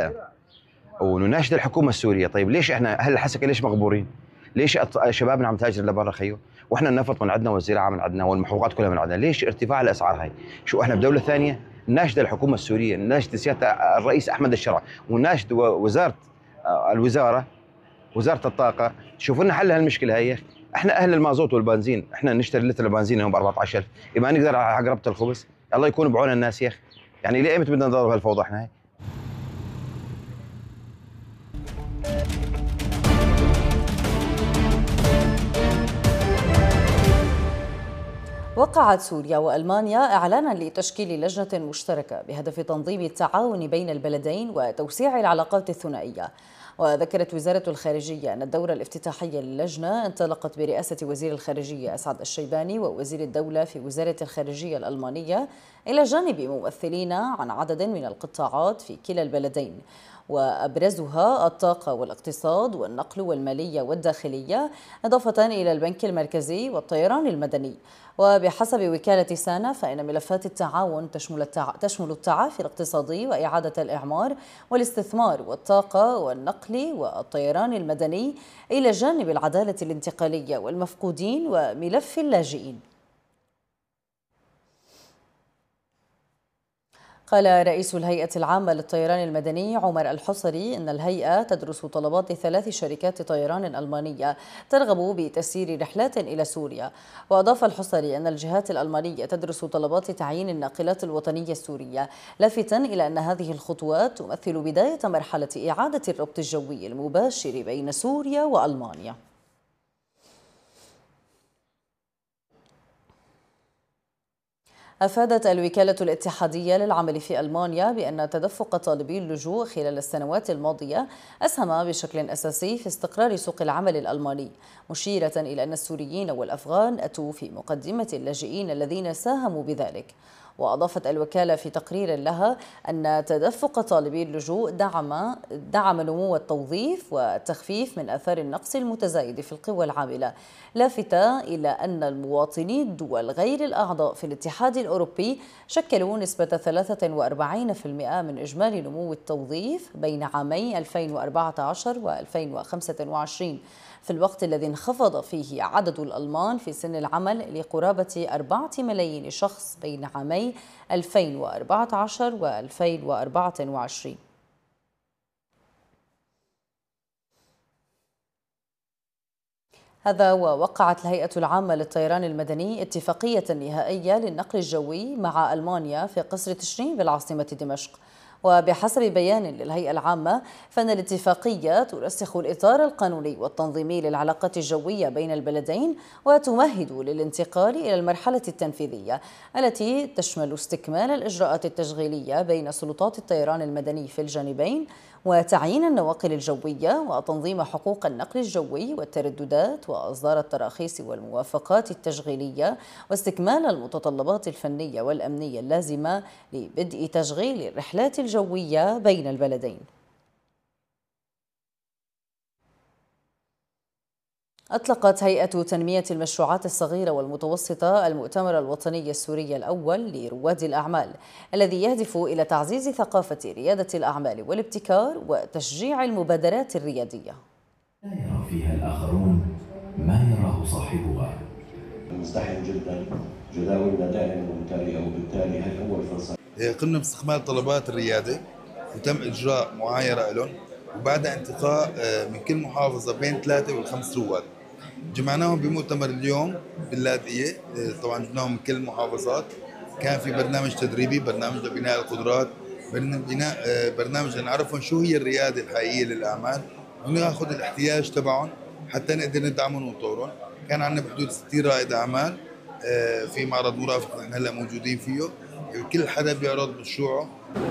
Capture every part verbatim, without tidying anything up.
ونناشد الحكومه السوريه. طيب ليش احنا اهل الحسكه ليش مغبورين؟ ليش شبابنا عم تهاجر لبرا خيو؟ واحنا النفط من عندنا والزراعه من عندنا والمحروقات كلها من عندنا، ليش ارتفاع الاسعار هاي؟ شو احنا بدوله ثانيه؟ نناشد الحكومه السوريه، نناشد سياده الرئيس احمد الشرع، ونناشد وزاره الوزاره وزاره الطاقه، شوفوا لنا حل هالمشكله هي. احنا اهل المازوت والبنزين، احنا نشتري لتر البنزين اليوم ب أربعة عشر ألف، ما نقدر على حق ربط الخبز. الله يكون بعون الناس يا اخي. يعني ليه ايمتى بدنا نضرب هالفوضى احنا هاي؟ وقعت سوريا وألمانيا إعلانا لتشكيل لجنة مشتركة بهدف تنظيم التعاون بين البلدين وتوسيع العلاقات الثنائية. وذكرت وزارة الخارجية أن الدورة الافتتاحية للجنة انطلقت برئاسة وزير الخارجية أسعد الشيباني ووزير الدولة في وزارة الخارجية الألمانية، إلى جانب ممثلين عن عدد من القطاعات في كلا البلدين، وأبرزها الطاقة والاقتصاد والنقل والمالية والداخلية، إضافة إلى البنك المركزي والطيران المدني. وبحسب وكالة سانا فإن ملفات التعاون تشمل التع... تشمل التعافي الاقتصادي وإعادة الإعمار والاستثمار والطاقة والنقل والطيران المدني، إلى جانب العدالة الانتقالية والمفقودين وملف اللاجئين. قال رئيس الهيئة العامة للطيران المدني عمر الحصري إن الهيئة تدرس طلبات ثلاث شركات طيران ألمانية ترغب بتسيير رحلات إلى سوريا. وأضاف الحصري أن الجهات الألمانية تدرس طلبات تعيين الناقلات الوطنية السورية، لافتا إلى أن هذه الخطوات تمثل بداية مرحلة إعادة الربط الجوي المباشر بين سوريا وألمانيا. أفادت الوكالة الاتحادية للعمل في ألمانيا بأن تدفق طالبي اللجوء خلال السنوات الماضية أسهم بشكل أساسي في استقرار سوق العمل الألماني، مشيرة إلى أن السوريين والأفغان أتوا في مقدمة اللاجئين الذين ساهموا بذلك. وأضافت الوكالة في تقرير لها أن تدفق طالبي اللجوء دعم دعم نمو التوظيف والتخفيف من آثار النقص المتزايد في القوى العاملة، لافتة إلى أن المواطني الدول غير الأعضاء في الاتحاد الأوروبي شكلوا نسبة ثلاثة وأربعين بالمئة من إجمالي نمو التوظيف بين عامي ألفين وأربعة عشر وألفين وخمسة وعشرين، في الوقت الذي انخفض فيه عدد الألمان في سن العمل لقرابة أربعة ملايين شخص بين عامي ألفين وأربعة عشر وألفين وأربعة وعشرين. هذا ووقعت الهيئة العامة للطيران المدني اتفاقية نهائية للنقل الجوي مع ألمانيا في قصر تشرين بالعاصمة دمشق. وبحسب بيان للهيئة العامة فإن الاتفاقية ترسخ الإطار القانوني والتنظيمي للعلاقات الجوية بين البلدين، وتمهد للانتقال إلى المرحلة التنفيذية التي تشمل استكمال الإجراءات التشغيلية بين سلطات الطيران المدني في الجانبين، وتعيين النواقل الجوية، وتنظيم حقوق النقل الجوي والترددات، وإصدار التراخيص والموافقات التشغيلية، واستكمال المتطلبات الفنية والأمنية اللازمة لبدء تشغيل الرحلات الجوية بين البلدين. أطلقت هيئة تنمية المشروعات الصغيرة والمتوسطة المؤتمر الوطني السوري الأول لرواد الأعمال، الذي يهدف إلى تعزيز ثقافة ريادة الأعمال والابتكار وتشجيع المبادرات الريادية. لا يرى فيها الآخرون ما يراه صاحبها. مزدحم جدا، جداولنا دائما ممتلئة، وبالتالي هي أول فرصة. قمنا باستكمال طلبات الريادة وتم إجراء معايرة لهم، وبعدها انتقاء من كل محافظة بين ثلاثة والخمس رواد. جمعناهم بمؤتمر اليوم باللاذقية، طبعا جبناهم من كل المحافظات. كان في برنامج تدريبي، برنامج لبناء القدرات، بناء برنامج لنعرفهم شو هي الريادة الحقيقية للأعمال وناخذ الاحتياج تبعهم حتى نقدر ندعمهم ونطورهم. كان عندنا بحدود ستين رائد أعمال في معرض مرافق نحن هلا موجودين فيه، كل حدا بيعرض مشروعه.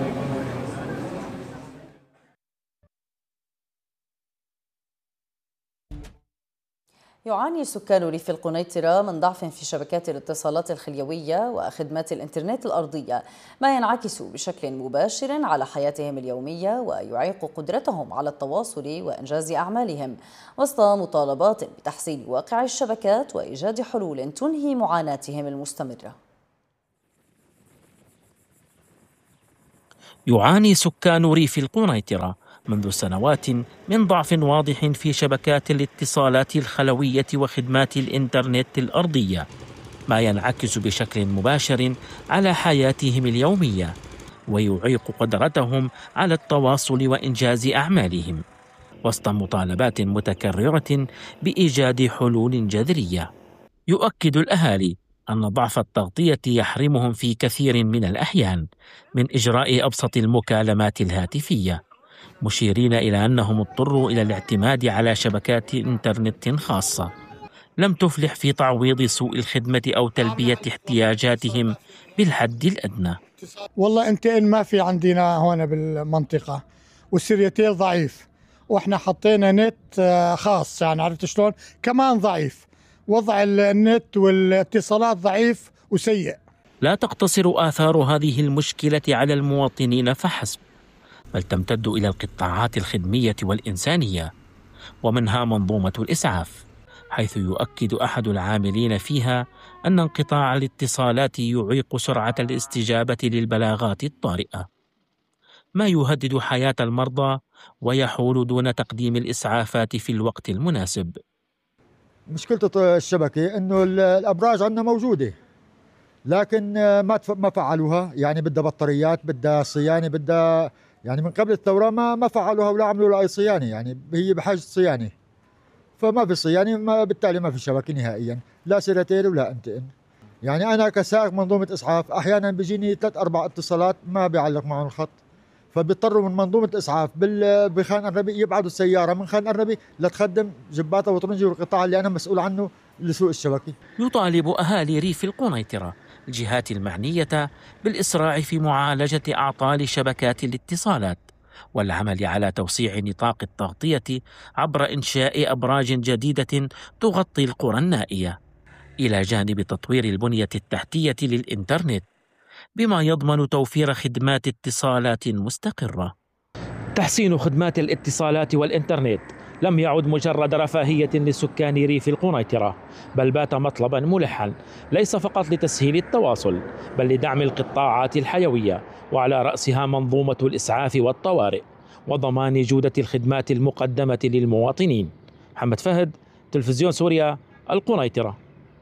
يعاني سكان ريف القنيطرة من ضعف في شبكات الاتصالات الخليوية وخدمات الإنترنت الأرضية، ما ينعكس بشكل مباشر على حياتهم اليومية ويعيق قدرتهم على التواصل وإنجاز أعمالهم، وسط مطالبات بتحسين واقع الشبكات وإيجاد حلول تنهي معاناتهم المستمرة. يعاني سكان ريف القنيطرة منذ سنوات من ضعف واضح في شبكات الاتصالات الخلوية وخدمات الإنترنت الأرضية، ما ينعكس بشكل مباشر على حياتهم اليومية ويعيق قدرتهم على التواصل وإنجاز أعمالهم، وسط مطالبات متكررة بإيجاد حلول جذرية. يؤكد الأهالي أن ضعف التغطية يحرمهم في كثير من الأحيان من إجراء أبسط المكالمات الهاتفية، مشيرين إلى أنهم اضطروا إلى الاعتماد على شبكات إنترنت خاصة لم تفلح في تعويض سوء الخدمة أو تلبية احتياجاتهم بالحد الأدنى. والله انت إن ما في عندنا هون بالمنطقة والسريتيل ضعيف، واحنا حطينا نت خاص، يعني عرفت شلون كمان ضعيف، وضع النت والاتصالات ضعيف وسيء. لا تقتصر آثار هذه المشكلة على المواطنين فحسب، بل تمتد إلى القطاعات الخدمية والإنسانية، ومنها منظومة الإسعاف، حيث يؤكد أحد العاملين فيها أن انقطاع الاتصالات يعيق سرعة الاستجابة للبلاغات الطارئة، ما يهدد حياة المرضى ويحول دون تقديم الإسعافات في الوقت المناسب. مشكلة الشبكة إنه الأبراج عندنا موجودة، لكن ما ما فعلوها، يعني بدها بطاريات، بدها صيانة، بدها يعني من قبل الثورة ما ما فعلوها ولا عملوا لها أي صيانة، يعني هي بحاجة صيانة، فما في صيانة، ما بالتالي ما في شبكة نهائيا، لا سيرتيل ولا انتقل. يعني أنا كسائق منظومة إسعاف أحيانا بيجيني ثلاث أربع اتصالات ما بيعلق معهم الخط، فبيضطروا من منظومة إسعاف بخان الربي يبعدوا السيارة من خان الربي لتخدم جباتة وطرنجي والقطاع اللي أنا مسؤول عنه لسوق الشبكة. يطالب أهالي ريف القنيطرة الجهات المعنية بالإسراع في معالجة أعطال شبكات الاتصالات والعمل على توسيع نطاق التغطية عبر إنشاء أبراج جديدة تغطي القرى النائية، إلى جانب تطوير البنية التحتية للإنترنت بما يضمن توفير خدمات اتصالات مستقرة. تحسين خدمات الاتصالات والإنترنت لم يعد مجرد رفاهية لسكان ريف القنيطرة، بل بات مطلبا ملحا ليس فقط لتسهيل التواصل بل لدعم القطاعات الحيوية، وعلى رأسها منظومة الإسعاف والطوارئ، وضمان جودة الخدمات المقدمة للمواطنين. محمد فهد، تلفزيون سوريا، القنيطرة.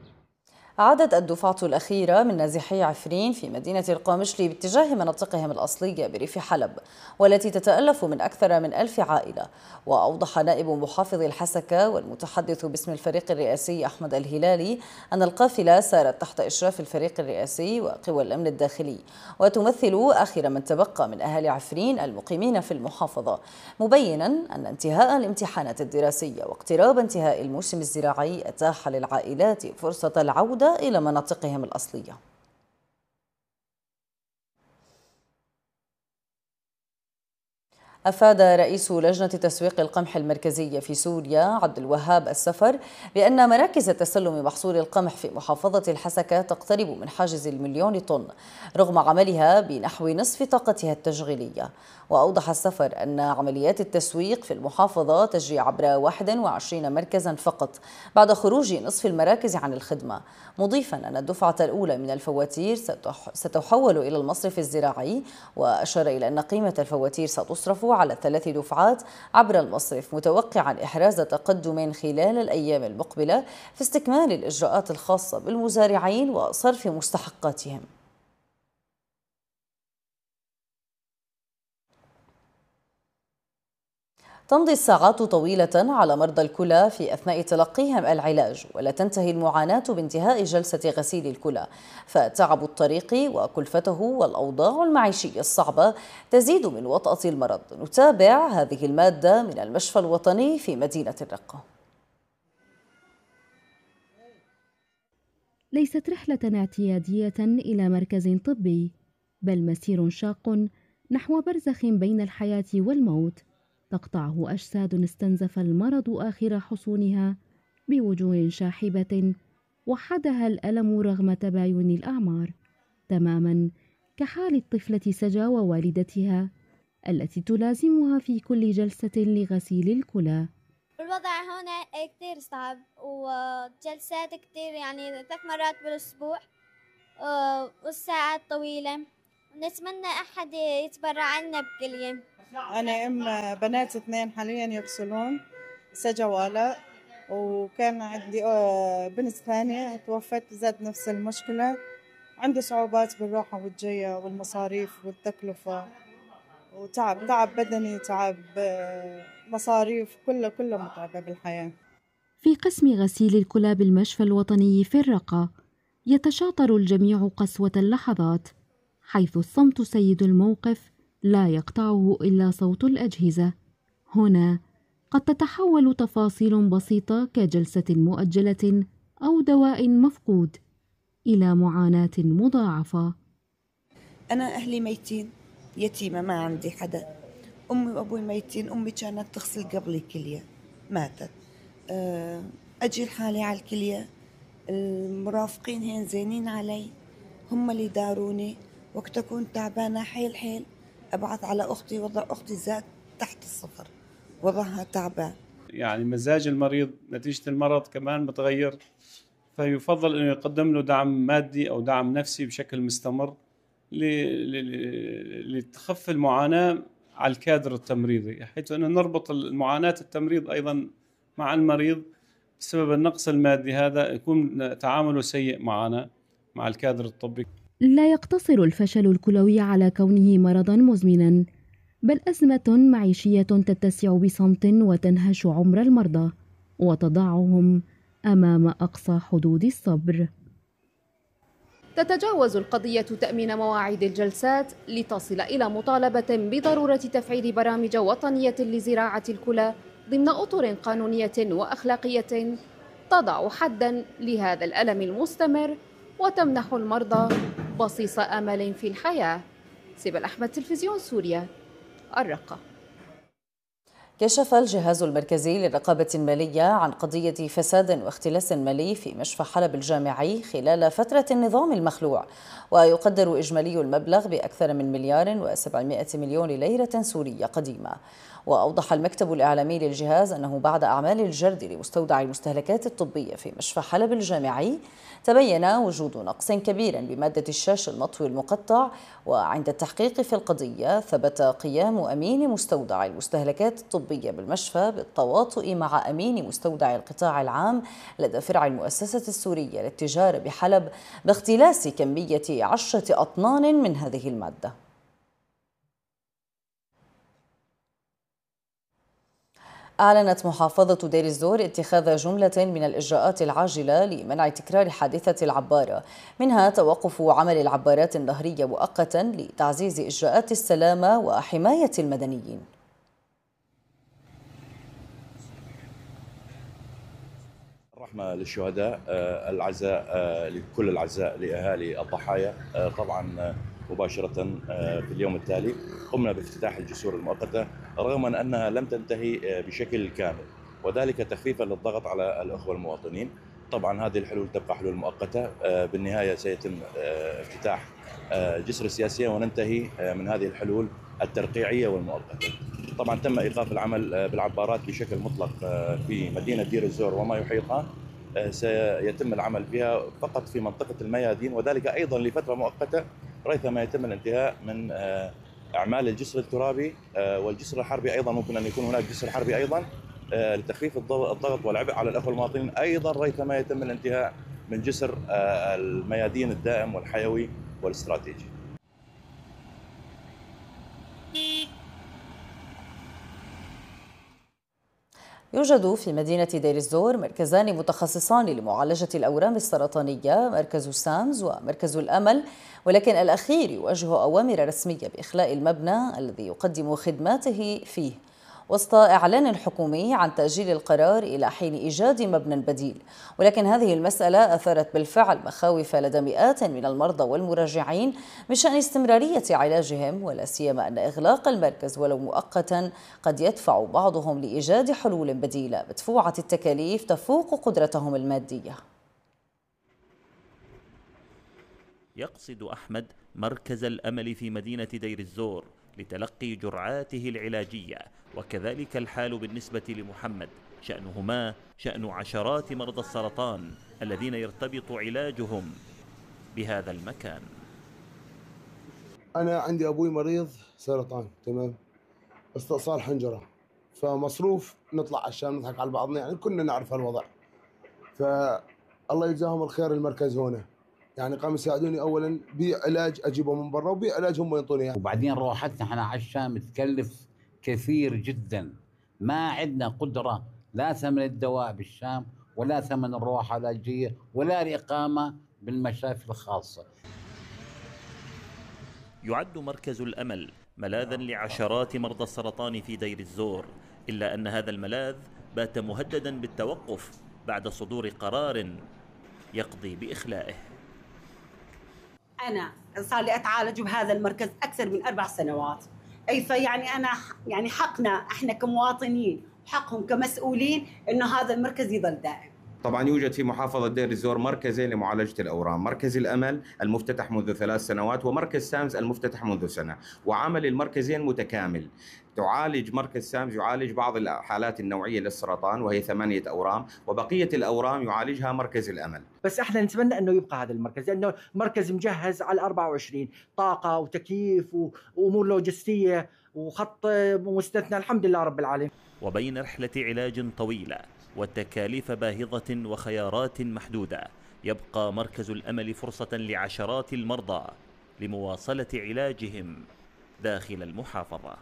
عادت الدفعة الأخيرة من نازحي عفرين في مدينة القامشلي باتجاه مناطقهم الأصلية بريف حلب، والتي تتألف من أكثر من ألف عائلة. وأوضح نائب محافظ الحسكة والمتحدث باسم الفريق الرئاسي أحمد الهلالي أن القافلة سارت تحت إشراف الفريق الرئاسي وقوى الأمن الداخلي، وتمثل آخر من تبقى من أهالي عفرين المقيمين في المحافظة، مبينا أن انتهاء الامتحانات الدراسية واقتراب انتهاء الموسم الزراعي أتاح للعائلات فرصة العودة إلى مناطقهم الأصلية. أفاد رئيس لجنة تسويق القمح المركزية في سوريا عبد الوهاب السفر بأن مراكز تسلم محصول القمح في محافظة الحسكة تقترب من حاجز المليون طن رغم عملها بنحو نصف طاقتها التشغيلية. وأوضح السفر أن عمليات التسويق في المحافظة تجري عبر واحد وعشرين مركزا فقط بعد خروج نصف المراكز عن الخدمة، مضيفا أن الدفعة الأولى من الفواتير ستحول إلى المصرف الزراعي، وأشار إلى أن قيمة الفواتير ستصرف على ثلاث دفعات عبر المصرف، متوقعا إحراز تقدم خلال الأيام المقبلة في استكمال الإجراءات الخاصة بالمزارعين وصرف مستحقاتهم. تمضي الساعات طويلة على مرضى الكلى في أثناء تلقيهم العلاج، ولا تنتهي المعاناة بانتهاء جلسة غسيل الكلى، فتعب الطريق وكلفته والأوضاع المعيشية الصعبة تزيد من وطأة المرض. نتابع هذه المادة من المشفى الوطني في مدينة الرقة. ليست رحلة اعتيادية إلى مركز طبي، بل مسير شاق نحو برزخ بين الحياة والموت تقطعه أجساد استنزف المرض آخر حصونها بوجوه شاحبة وحدها الألم رغم تباين الأعمار، تماما كحال الطفلة سجا ووالدتها التي تلازمها في كل جلسة لغسيل الكلى. الوضع هنا كتير صعب وجلسات كتير، يعني ثلاث مرات بالأسبوع والساعات طويلة ونتمنى أحد يتبرع لنا بكلية. أنا أم بنات اثنين حاليا يغسلون سجا وآلاء، وكان عندي بنت ثانية توفت زاد نفس المشكلة. عندي صعوبات بالروحة والجية والمصاريف والتكلفة وتعب تعب بدني، تعب مصاريف، كله كله متعبة بالحياة. في قسم غسيل الكلى بالمشفى الوطني في الرقة يتشاطر الجميع قسوة اللحظات، حيث الصمت سيد الموقف لا يقطعه إلا صوت الأجهزة. هنا قد تتحول تفاصيل بسيطة كجلسة مؤجلة أو دواء مفقود إلى معاناة مضاعفة. أنا أهلي ميتين، يتيمة، ما عندي حدا. أمي وأبوي ميتين. أمي كانت تغسل قبلي كلية، ماتت. أجي لحالي على الكلية، المرافقين هين زينين علي، هم اللي داروني. وقت أكون تعبانة حيل حيل أبعث على أختي، وضع أختي زاد تحت الصفر، وضعها تعبان. يعني مزاج المريض نتيجة المرض كمان متغير، فيفضل أنه يقدم له دعم مادي أو دعم نفسي بشكل مستمر لتخفف المعاناة على الكادر التمريضي، حيث أنه نربط المعاناة التمريض أيضا مع المريض بسبب النقص المادي. هذا يكون تعامله سيء معنا مع الكادر الطبي. لا يقتصر الفشل الكلوي على كونه مرضا مزمنا، بل أزمة معيشية تتسع بصمت وتنهش عمر المرضى وتضعهم أمام أقصى حدود الصبر. تتجاوز القضية تأمين مواعيد الجلسات لتصل إلى مطالبة بضرورة تفعيل برامج وطنية لزراعة الكلى ضمن أطر قانونية وأخلاقية تضع حداً لهذا الألم المستمر وتمنح المرضى بصيص أمل في الحياة. سيبل أحمد، تلفزيون سوريا، الرقة. كشف الجهاز المركزي للرقابة المالية عن قضية فساد واختلاس مالي في مشفى حلب الجامعي خلال فترة النظام المخلوع، ويقدر إجمالي المبلغ بأكثر من مليار وسبعمائة مليون ليرة سورية قديمة. وأوضح المكتب الإعلامي للجهاز أنه بعد أعمال الجرد لمستودع المستهلكات الطبية في مشفى حلب الجامعي تبين وجود نقص كبير بمادة الشاش المطوي المقطع، وعند التحقيق في القضية ثبت قيام أمين مستودع المستهلكات الطبية بالمشفى بالتواطؤ مع أمين مستودع القطاع العام لدى فرع المؤسسة السورية للتجارة بحلب باختلاس كمية عشرة أطنان من هذه المادة. أعلنت محافظة دير الزور اتخاذ جملة من الإجراءات العاجلة لمنع تكرار حادثة العبارة، منها توقف عمل العبارات النهرية مؤقتا لتعزيز إجراءات السلامة وحماية المدنيين. الرحمة للشهداء، العزاء لكل العزاء لأهالي الضحايا. طبعا مباشرة في اليوم التالي قمنا بافتتاح الجسور المؤقتة رغم أنها لم تنتهي بشكل كامل، وذلك تخفيفا للضغط على الأخوة المواطنين. طبعا هذه الحلول تبقى حلول مؤقتة، بالنهاية سيتم افتتاح جسر السياسية وننتهي من هذه الحلول الترقيعية والمؤقتة. طبعا تم إيقاف العمل بالعبارات بشكل مطلق في مدينة دير الزور وما يحيطها، سيتم العمل بها فقط في منطقة الميادين، وذلك أيضا لفترة مؤقتة ريثما يتم الانتهاء من أعمال الجسر الترابي والجسر الحربي. أيضا ممكن أن يكون هناك جسر حربي أيضا لتخفيف الضغط والعبء على الأخوة المواطنين، أيضا ريثما يتم الانتهاء من جسر الميادين الدائم والحيوي والاستراتيجي. يوجد في مدينة دير الزور مركزان متخصصان لمعالجة الأورام السرطانية، مركز سامز ومركز الأمل، ولكن الأخير يواجه أوامر رسمية بإخلاء المبنى الذي يقدم خدماته فيه، وسط إعلان حكومي عن تأجيل القرار إلى حين إيجاد مبنى بديل. ولكن هذه المسألة أثارت بالفعل مخاوف لدى مئات من المرضى والمراجعين بشأن استمرارية علاجهم، ولا سيما أن إغلاق المركز ولو مؤقتا قد يدفع بعضهم لإيجاد حلول بديلة مدفوعة التكاليف تفوق قدرتهم المادية. يقصد أحمد مركز الأمل في مدينة دير الزور لتلقي جرعاته العلاجية، وكذلك الحال بالنسبة لمحمد، شأنهما شأن عشرات مرضى السرطان الذين يرتبط علاجهم بهذا المكان. انا عندي ابوي مريض سرطان، تمام، استئصال حنجره، فمصروف نطلع على الشام نضحك على بعضنا، يعني كنا نعرف هالوضع. فالله يجزاهم الخير المركز هنا، يعني قاموا يساعدوني اولا بعلاج اجيبه من برا وبعلاج هم يعطوني اياه. وبعدين روحتنا احنا على الشام تكلف كثير جدا، ما عندنا قدره لا ثمن الدواء بالشام ولا ثمن الروحه العلاجيه ولا الاقامه بالمشافي الخاصه. يعد مركز الأمل ملاذا لعشرات مرضى السرطان في دير الزور، إلا أن هذا الملاذ بات مهددا بالتوقف بعد صدور قرار يقضي بإخلائه. أنا صار لي أتعالج بهذا المركز أكثر من أربع سنوات، أي فيعني أنا يعني حقنا إحنا كمواطنين وحقهم كمسؤولين إنه هذا المركز يظل دائم. طبعا يوجد في محافظة دير الزور مركزين لمعالجة الأورام، مركز الأمل المفتتح منذ ثلاث سنوات ومركز سامز المفتتح منذ سنة، وعمل المركزين متكامل. تعالج مركز سامز يعالج بعض الحالات النوعية للسرطان وهي ثمانية أورام، وبقية الأورام يعالجها مركز الأمل. بس احنا نتمنى انه يبقى هذا المركز، لانه مركز مجهز على أربعة وعشرين، طاقة وتكييف وأمور لوجستية وخط مستثنى، الحمد لله رب العالمين. وبين رحلة علاج طويلة والتكاليف باهظة وخيارات محدودة، يبقى مركز الأمل فرصة لعشرات المرضى لمواصلة علاجهم داخل المحافظة.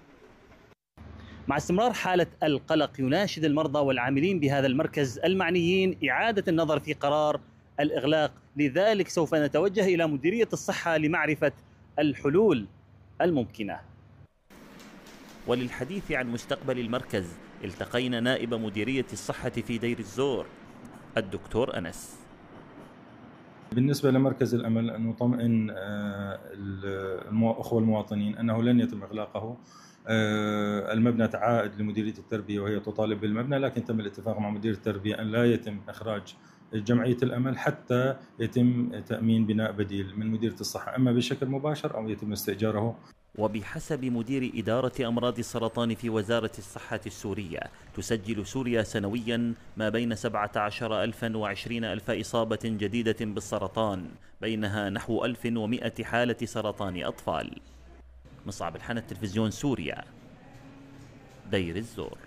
مع استمرار حالة القلق يناشد المرضى والعاملين بهذا المركز المعنيين إعادة النظر في قرار الإغلاق، لذلك سوف نتوجه إلى مديرية الصحة لمعرفة الحلول الممكنة. وللحديث عن مستقبل المركز التقينا نائب مديرية الصحة في دير الزور الدكتور أنس. بالنسبة لمركز الأمل أن نطمئن الأخوة المواطنين أنه لن يتم إغلاقه. المبنى عائد لمديرية التربية وهي تطالب بالمبنى، لكن تم الاتفاق مع مدير التربية أن لا يتم إخراج جمعية الأمل حتى يتم تأمين بناء بديل من مديرية الصحة، إما بشكل مباشر أو يتم استئجاره. وبحسب مدير إدارة أمراض السرطان في وزارة الصحة السورية، تسجل سوريا سنويا ما بين سبعة عشر ألفا وعشرين ألف إصابة جديدة بالسرطان، بينها نحو ألف ومئة حالة سرطان أطفال. مصعب الحنة، تلفزيون سوريا، دير الزور.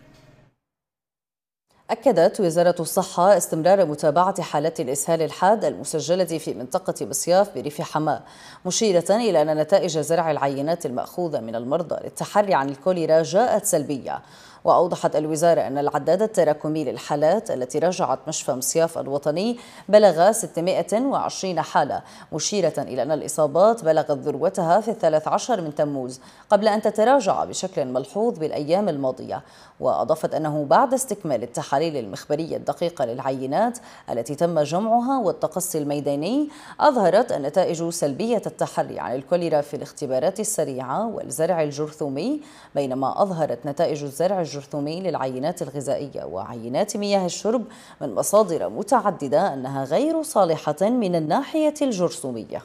أكدت وزارة الصحة استمرار متابعة حالات الإسهال الحاد المسجلة في منطقة مصياف بريف حماة، مشيرة إلى أن نتائج زرع العينات المأخوذة من المرضى للتحري عن الكوليرا جاءت سلبية. وأوضحت الوزارة أن العداد التراكمي للحالات التي راجعت مشفى مصياف الوطني بلغ ستمائة وعشرين حالة، مشيرة إلى أن الإصابات بلغت ذروتها في الثالث عشر من تموز قبل أن تتراجع بشكل ملحوظ بالأيام الماضية. وأضافت أنه بعد استكمال التحاليل المخبرية الدقيقة للعينات التي تم جمعها والتقصي الميداني، أظهرت النتائج سلبية التحري عن الكوليرا في الاختبارات السريعة والزرع الجرثومي، بينما أظهرت نتائج الزرع الجرثومي للعينات الغذائية وعينات مياه الشرب من مصادر متعددة أنها غير صالحة من الناحية الجرثومية.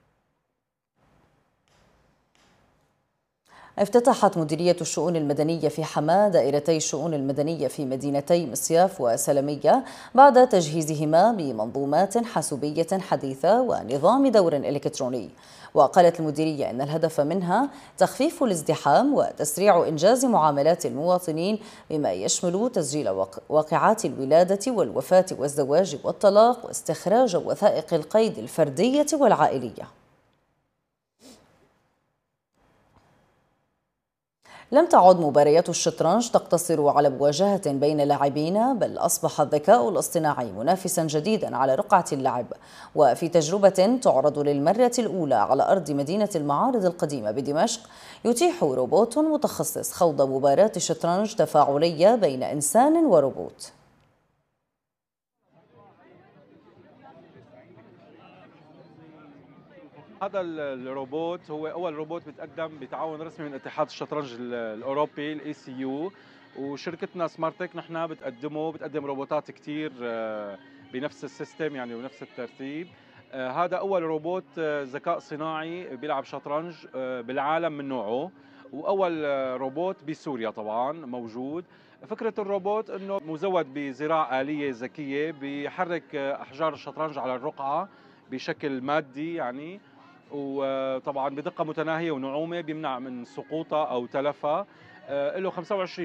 افتتحت مديرية الشؤون المدنية في حماة دائرتي الشؤون المدنية في مدينتي مصياف وسلمية بعد تجهيزهما بمنظومات حاسوبية حديثة ونظام دور إلكتروني. وقالت المديرية أن الهدف منها تخفيف الازدحام وتسريع إنجاز معاملات المواطنين بما يشمل تسجيل واقعات الولادة والوفاة والزواج والطلاق واستخراج وثائق القيد الفردية والعائلية. لم تعد مباريات الشطرنج تقتصر على مواجهة بين لاعبين، بل أصبح الذكاء الاصطناعي منافسا جديدا على رقعة اللعب. وفي تجربة تعرض للمرة الأولى على أرض مدينة المعارض القديمة بدمشق، يتيح روبوت متخصص خوض مباراة شطرنج تفاعلية بين إنسان وروبوت. هذا الروبوت هو اول روبوت بيتقدم بتعاون رسمي من اتحاد الشطرنج الاوروبي الاي سي يو، وشركتنا سمارتك نحن بتقدمه بتقدم روبوتات كثير بنفس السيستم يعني ونفس الترتيب. هذا اول روبوت ذكاء صناعي بيلعب شطرنج بالعالم من نوعه، واول روبوت بسوريا طبعا موجود. فكره الروبوت انه مزود بذراع آلية ذكية بيحرك احجار الشطرنج على الرقعة بشكل مادي يعني، وطبعا بدقه متناهيه ونعومه بيمنع من سقوطها او تلفها. له خمسة وعشرين